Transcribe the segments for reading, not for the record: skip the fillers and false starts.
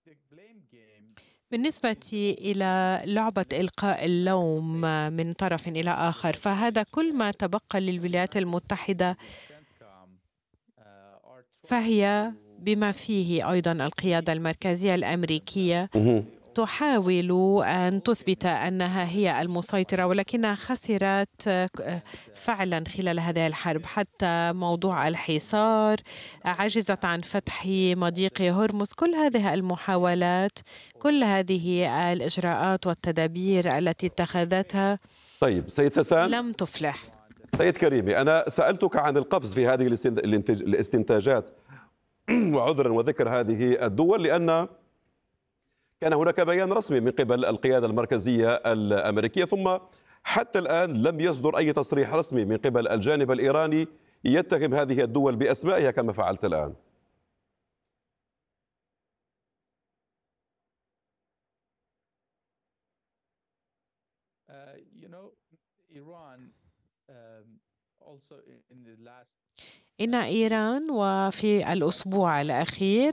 بالنسبة إلى لعبة إلقاء اللوم من طرف إلى آخر، فهذا كل ما تبقى للولايات المتحدة، فهي بما فيه أيضا القيادة المركزية الأمريكية مهم. تحاول أن تثبت أنها هي المسيطرة، ولكنها خسرت فعلا خلال هذه الحرب. حتى موضوع الحصار، عجزت عن فتح مضيق هرمز. كل هذه المحاولات، كل هذه الإجراءات والتدابير التي اتخذتها طيب سيد سسان، لم تفلح. سيد كريمي، أنا سألتك عن القفز في هذه الاستنتاجات وعذرا وذكر هذه الدول لأن كان هناك بيان رسمي من قبل القيادة المركزية الأمريكية، ثم حتى الآن لم يصدر أي تصريح رسمي من قبل الجانب الإيراني يتهم هذه الدول بأسمائها كما فعلت الآن. إن إيران وفي الأسبوع الأخير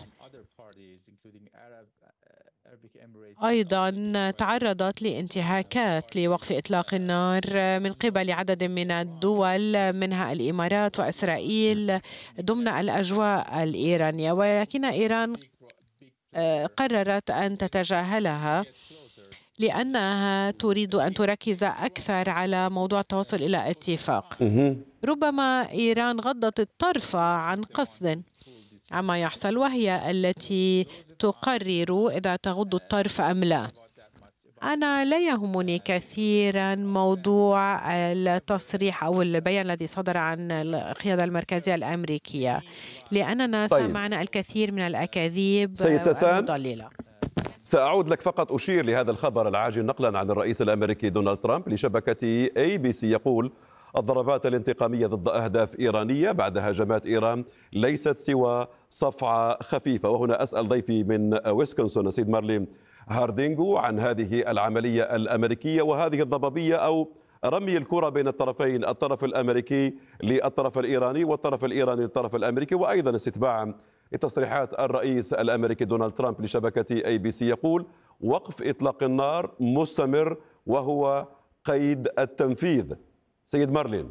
أيضا تعرضت لانتهاكات لوقف إطلاق النار من قبل عدد من الدول، منها الإمارات وإسرائيل، ضمن الأجواء الإيرانية، ولكن إيران قررت أن تتجاهلها لأنها تريد أن تركز أكثر على موضوع التوصل إلى اتفاق. ربما إيران غضت الطرف عن قصد عما يحصل، وهي التي تقرر إذا تغض الطرف أم لا. أنا لا يهمني كثيرا موضوع التصريح أو البيان الذي صدر عن القيادة المركزية الأمريكية، لأننا سمعنا الكثير من الأكاذيب المضللة. سأعود لك، فقط أشير لهذا الخبر العاجل نقلا عن الرئيس الأمريكي دونالد ترامب لشبكة ABC، يقول: الضربات الانتقامية ضد أهداف إيرانية بعد هجمات إيران ليست سوى صفعة خفيفة. وهنا أسأل ضيفي من ويسكونسن السيد مارلين هاردينغو عن هذه العملية الأمريكية وهذه الضبابية أو رمي الكرة بين الطرفين، الطرف الأمريكي للطرف الإيراني والطرف الإيراني للطرف الأمريكي، وأيضا استتباعا لتصريحات الرئيس الأمريكي دونالد ترامب لشبكة ABC، يقول: وقف إطلاق النار مستمر وهو قيد التنفيذ. سيد مارلين.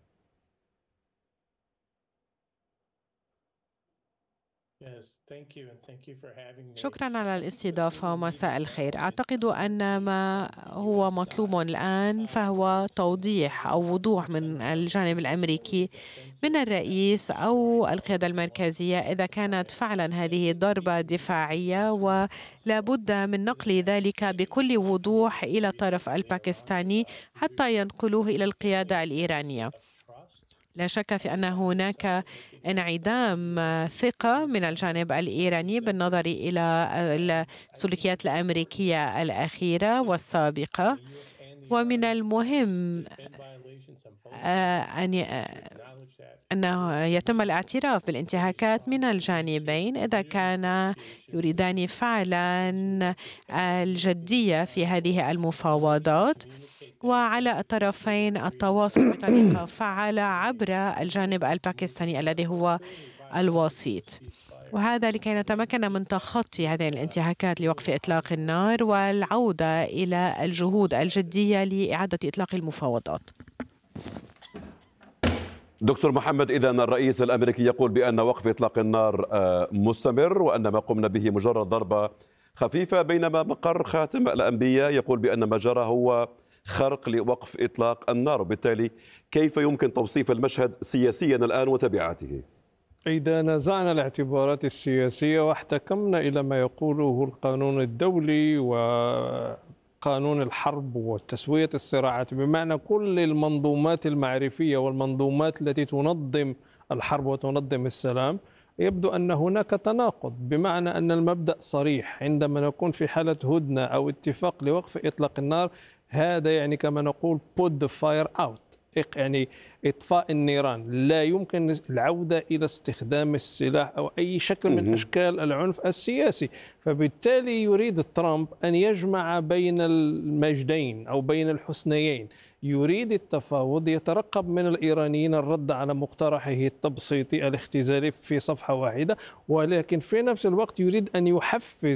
شكرا على الاستضافة ومساء الخير. أعتقد أن ما هو مطلوب الآن فهو توضيح أو وضوح من الجانب الأمريكي، من الرئيس أو القيادة المركزية، إذا كانت فعلا هذه ضربة دفاعية، ولا بد من نقل ذلك بكل وضوح إلى الطرف الباكستاني حتى ينقلوه إلى القيادة الإيرانية. لا شك في أن هناك انعدام ثقة من الجانب الإيراني بالنظر إلى السلوكيات الأمريكية الأخيرة والسابقة، ومن المهم أنه يتم الاعتراف بالانتهاكات من الجانبين إذا كان يريدان فعلا الجدية في هذه المفاوضات، وعلى الطرفين التواصل بطريقة فعالة عبر الجانب الباكستاني الذي هو الوسيط، وهذا لكي نتمكن من تخطي هذه الانتهاكات لوقف إطلاق النار والعودة إلى الجهود الجدية لإعادة إطلاق المفاوضات. دكتور محمد، إذن الرئيس الأمريكي يقول بأن وقف إطلاق النار مستمر وأن ما قمنا به مجرد ضربة خفيفة، بينما مقر خاتم الأنبياء يقول بأن ما جرى هو خرق لوقف إطلاق النار. وبالتالي كيف يمكن توصيف المشهد سياسيا الآن وتبعاته؟ إذا نزعنا الاعتبارات السياسية واحتكمنا إلى ما يقوله القانون الدولي وقانون الحرب وتسوية الصراعات، بمعنى كل المنظومات المعرفية والمنظومات التي تنظم الحرب وتنظم السلام، يبدو أن هناك تناقض، بمعنى أن المبدأ صريح. عندما نكون في حالة هدنة أو اتفاق لوقف إطلاق النار، هذا يعني كما نقول put the fire out، يعني إطفاء النيران. لا يمكن العودة إلى استخدام السلاح أو أي شكل من أشكال العنف السياسي. فبالتالي يريد ترامب أن يجمع بين المجدين أو بين الحسنيين، يريد التفاوض، يترقب من الإيرانيين الرد على مقترحه التبسيطي الاختزالي في صفحة واحدة، ولكن في نفس الوقت يريد أن يحفز